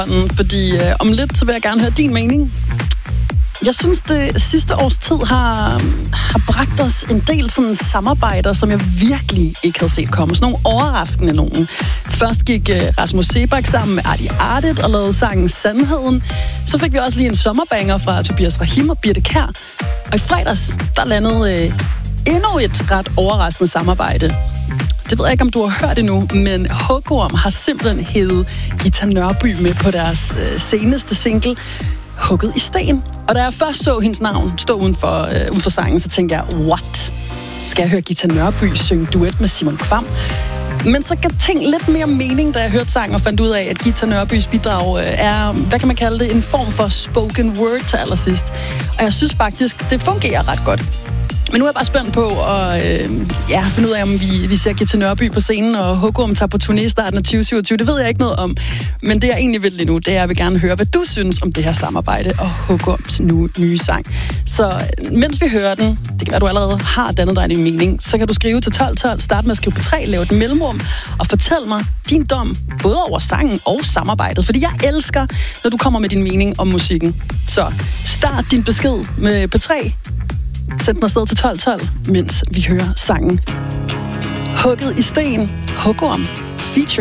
Fordi om lidt, så vil jeg gerne høre din mening. Jeg synes, det sidste års tid har bragt os en del sådan samarbejder, som jeg virkelig ikke havde set komme. Sådan nogle overraskende nogen. Først gik Rasmus Seebach sammen med Artie Artit og lavede sangen Sandheden. Så fik vi også lige en sommerbanger fra Tobias Rahim og Birte Kjær. Og i fredags, der landede endnu et ret overraskende samarbejde. Det ved jeg ikke, om du har hørt endnu, men Hugorm har simpelthen hævet Githa Nørby med på deres seneste single, Hugget i sten. Og da jeg først så hendes navn stå uden for sangen, så tænkte jeg, what? Skal jeg høre Githa Nørby synge duet med Simon Kvam? Men så gav ting lidt mere mening, da jeg hørte sangen og fandt ud af, at Githa Nørbys bidrag er, hvad kan man kalde det, en form for spoken word til allersidst. Og jeg synes faktisk, det fungerer ret godt. Men nu er jeg bare spændt på at finde ud af, om vi ser Githa Nørby på scenen, og Hugorm tager på turné i starten af 2027. Det ved jeg ikke noget om. Men det jeg egentlig vil lige nu, det er, at jeg vil gerne høre, hvad du synes om det her samarbejde og Hugorms nye sang. Så mens vi hører den, det kan være, du allerede har dannet dig en mening, så kan du skrive til 1212, start med at skrive på 3, lave et mellemrum, og fortæl mig din dom, både over sangen og samarbejdet. Fordi jeg elsker, når du kommer med din mening om musikken. Så start din besked med på 3. Send den afsted til 1212, mens vi hører sangen Hugget i sten, Hugorm, feature